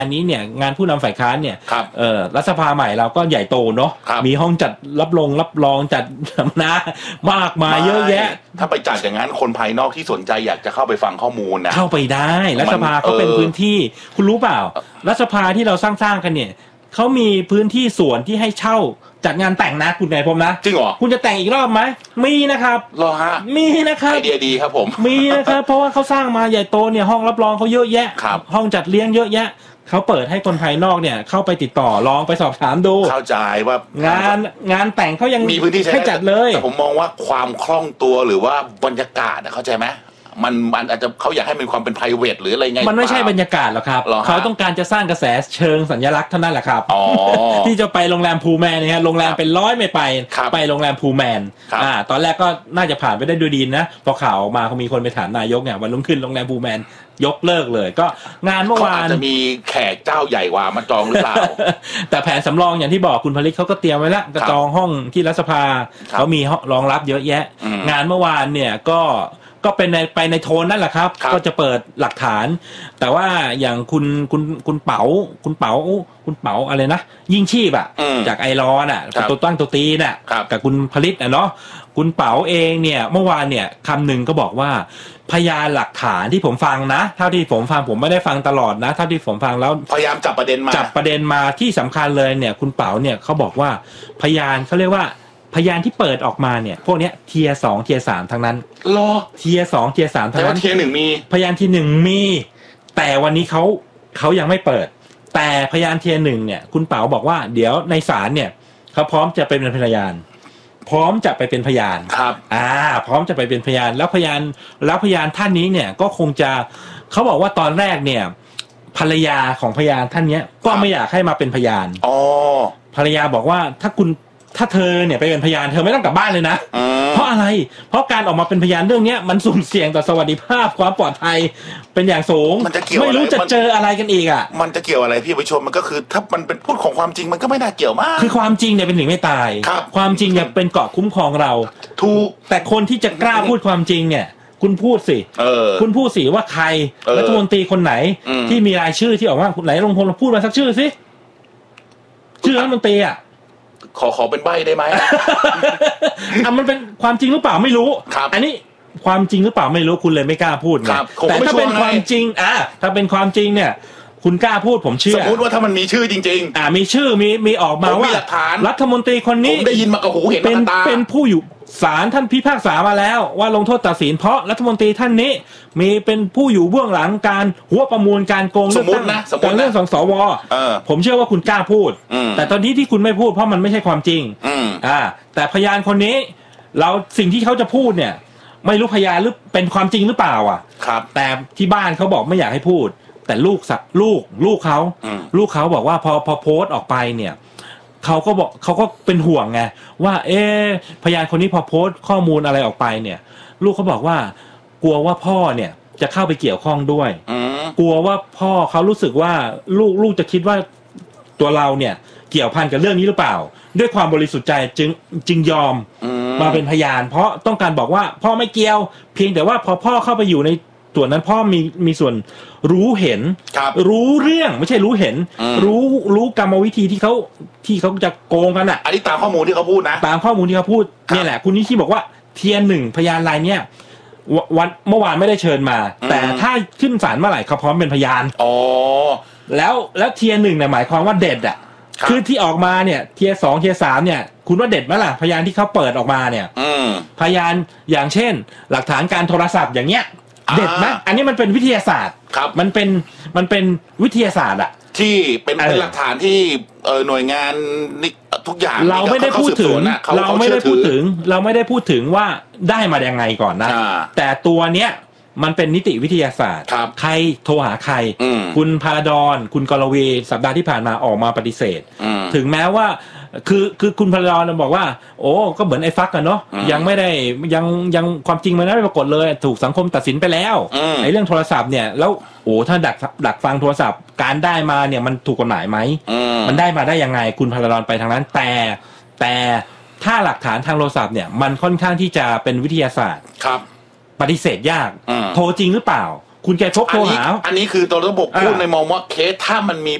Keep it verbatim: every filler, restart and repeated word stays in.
อันนี้เนี่ยงานผู้นำฝ่ายค้านเนี่ยเออรัฐสภาใหม่เราก็ใหญ่โตเนาะมีห้องจัดรับรองรับรองจัดสัมมนามากมายเยอะแยะถ้าไปจัดอย่างนั้นคนภายนอกที่สนใจอยากจะเข้าไปฟังข้อมูลนะเข้าไปได้รัฐสภาเขาเป็นพื้นที่คุณรู้เปล่ารัฐสภาที่เราสร้างๆกันเนี่ยเขามีพื้นที่ส่วนที่ให้เช่าจัดงานแต่งนะคุณนายพรมนะจริงเหรอคุณจะแต่งอีกรอบไหมมีนะครับรอฮะมีนะครับไอเดียดีครับผมมีนะครับเพราะว่าเขาสร้างมาใหญ่โตเนี่ยห้องรับรองเขาเยอะแยะห้องจัดเลี้ยงเยอะแยะเขาเปิดให้คนภายนอกเนี่ยเข้าไปติดต่อลองไปสอบถามดูเข้าใจว่างานงานแต่งเขายังมีพื้นที่ให้จัดเลยแต่ผมมองว่าความคล่องตัวหรือว่าบรรยากาศเข้าใจไหมมันมันอาจจะเขาอยากให้มีความเป็น private หรืออะไรไงมันไม่ใช่บรรยากาศหรอกครับเขาต้องการจะสร้างกระแสเชิงสัญลักษณ์เท่านั้นแหละครับที่จะไปโรงแรมพูแมนเนี่ยโรงแรมเป็นร้อยไม่ไปไปโรงแรมพูแมนอ่าตอนแรกก็น่าจะผ่านไปได้ด้วยดีนะพอข่าวออกมาเขามีคนไปถามนายกเนี่ยวันรุ่งขึ้นโรงแรมพูแมนยกเลิกเลยก็งานเมื่อวานจะมีแขกเจ้าใหญ่กว่ามาจองหรือเปล่าแต่แผนสำรองอย่างที่บอกคุณผลิตเขาก็เตรียมไว้แล้วจะจองห้องที่รัฐสภาเขามีรองรับเยอะแยะงานเมื่อวานเนี่ยก็ก็เป็นในไปในโทนนั่นแหละครับก็จะเปิดหลักฐานแต่ว่าอย่างคุณคุณคุณเป๋าคุณเป๋าคุณเป๋าอะไรนะยิ่งชีพอ่ะจากไอรอนอ่ะตัวตั้งตัวตีน่ะกับคุณผลิตอ่ะเนาะคุณเป๋าเองเนี่ยเมื่อวานเนี่ยคำหนึ่งก็บอกว่าพยานหลักฐานที่ผมฟังนะเท่าที่ผมฟังผมไม่ได้ฟังตลอดนะเท่าที่ผมฟังแล้วพยายามจับประเด็นมาจับประเด็นมาที่สำคัญเลยเนี่ยคุณเป๋าเนี่ยเขาบอกว่าพยานเขาเรียกว่าพยานที่เปิดออกมาเนี่ยพวกเนี้ยเทียร์สองเทียร์สามทั้งนั้นรอเทียร์สองเทียร์สามทั้งนั้นแต่ว่าเทียร์หนึ่งมีพยานที่หนึ่งมีแต่วันนี้เขาเขายังไม่เปิดแต่พยานเทียร์หนึ่งเนี่ยคุณเป๋าบอกว่าเดี๋ยวในศาลเนี่ยเขาพร้อมจะไปเป็นพยานพร้อมจะไปเป็นพยานครับอ่าพร้อมจะไปเป็นพยานแล้วพยานแล้วพยานท่านนี้เนี่ยก็คงจะเขาบอกว่าตอนแรกเนี่ยภรรยาของพยานท่านนี้ก็ไม่อยากให้มาเป็นพยานอ๋อภรรยาบอกว่าถ้าคุณถ้าเธอเนี่ยไปเป็นพยานเธอไม่ต้องกลับบ้านเลยนะเพราะอะไรเพราะการออกมาเป็นพยานเรื่องนี้มันสุ่มเสี่ยงต่อสวัสดิภาพความปลอดภัยเป็นอย่างสูงไม่รู้จะเจออะไรกันอีกอ่ะมันจะเกี่ยวอะไรพี่ผู้ชมมันก็คือถ้ามันเป็นพูดของความจริงมันก็ไม่น่าเกี่ยวมากคือความจริงเนี่ยเป็นหนึ่งไม่ตายความจริงเนี่ยเป็นเกราะคุ้มครองเราถูกแต่คนที่จะกล้าพูดความจริงเนี่ยคุณพูดสิคุณพูดสิว่าใครรัฐมนตรีคนไหนที่มีรายชื่อที่ออกมาไหนลงพลพูดมาสักชื่อสิชื่อรัฐมนตรีอ่ะขอขอเป็นใบได้ไหมอ่ะมันเป็นความจริงหรือเปล่าไม่รู้อันนี้ความจริงหรือเปล่าไม่รู้คุณเลยไม่กล้าพูดไงแต่ถ้าเป็นความจริงอ่ะถ้าเป็นความจริงเนี่ยคุณกล้าพูดผมเชื่อสมมติว่าถ้ามันมีชื่อจริงๆอ่ามีชื่อมีมีออกมาว่ารัฐมนตรีคนนี้ผมได้ยินมากับหูเห็นมาตาเป็นผู้อยู่ศาลท่านพิพากษามาแล้วว่าลงโทษตัดสินเพราะรัฐมนตรีท่านนี้มีเป็นผู้อยู่เบื้องหลังการหัวประมูลการโกงเลือกตั้งการเรื่องของสวผมเชื่อว่าคุณกล้าพูดแต่ตอนนี้ที่คุณไม่พูดเพราะมันไม่ใช่ความจริงอ่าแต่พยานคนนี้เราสิ่งที่เขาจะพูดเนี่ยไม่รู้พยานหรือเป็นความจริงหรือเปล่าอ่ะครับแต่ที่บ้านเขาบอกไม่อยากให้พูดแต่ลูกสักลูกลูกเขาลูกเขาบอกว่าพอพอโพสต์ออกไปเนี่ยเขาก็บอกเขาก็เป็นห่วงไงว่าเอ๊ะพยานคนนี้พอโพสต์ข้อมูลอะไรออกไปเนี่ยลูกเขาบอกว่ากลัวว่าพ่อเนี่ยจะเข้าไปเกี่ยวข้องด้วยกลัวว่าพ่อเขารู้สึกว่าลูกลูกจะคิดว่าตัวเราเนี่ยเกี่ยวพันกับเรื่องนี้หรือเปล่าด้วยความบริสุทธิ์ใจจึงจึงยอมมาเป็นพยานเพราะต้องการบอกว่าพ่อไม่เกี่ยวเพียงแต่ว่าพอพ่อเข้าไปอยู่ในส่วนนั้นพ่อมีมีส่วนรู้เห็นรู้เรื่องไม่ใช่รู้เห็นรู้รู้กรรมวิธีที่เขาที่เขาจะโกงกันอ่ะอันนี้ตามข้อมูลที่เขาพูดนะตามข้อมูลที่เขาพูดเนี่ยแหละคุณนิชิบอกว่าเทียนหนึ่งพยานรายเนี้ยวันเมื่อวานไม่ได้เชิญมาแต่ถ้าขึ้นศาลเมื่อไหร่เขาพร้อมเป็นพยานอ๋อแล้วแล้วเทียนหนึ่งเนี่ยหมายความว่าเด็ดอ่ะคือที่ออกมาเนี่ยเทียสองเทียสามเนี่ยคุณว่าเด็ดไหมล่ะพยานที่เขาเปิดออกมาเนี่ยพยานอย่างเช่นหลักฐานการโทรศัพท์อย่างเงี้ยเด็ดไหมอันนี้มันเป็นวิทยาศาสตร์มันเป็นมันเป็นวิทยาศาสตร์อะที่เป็นเป็นหลักฐานที่เออหน่วยงานนี่ทุกอย่างเราไม่ได้พูดถึงเราไม่ได้พูดถึงเราไม่ได้พูดถึงว่าได้มายังไงก่อนนะแต่ตัวเนี้ยมันเป็นนิติวิทยาศาสตร์ใครโทรหาใครคุณพาราดอนคุณกรวีสัปดาห์ที่ผ่านมาออกมาปฏิเสธถึงแม้ว่าคือคือคุณพลอนบอกว่าโอ้ก็เหมือนไอ้ฟักกันเนาะยังไม่ได้ยังยังความจริงมันไม่ปรากฏเลยถูกสังคมตัดสินไปแล้วไอ้เรื่องโทรศัพท์เนี่ยแล้วโอ้ถ้าดักดักฟังโทรศัพท์การได้มาเนี่ยมันถูกกฎหมายไหมมันได้มาได้ยังไงคุณพลอนไปทางนั้นแต่แต่ถ้าหลักฐานทางโทรศัพท์เนี่ยมันค่อนข้างที่จะเป็นวิทยาศาสตร์ครับปฏิเสธยากโทรจริงหรือเปล่าคุณไกรภพอัโทรนนี้หาอันนี้คือตัวระบบอ่าพูดในมองว่าเคสถ้ามันมี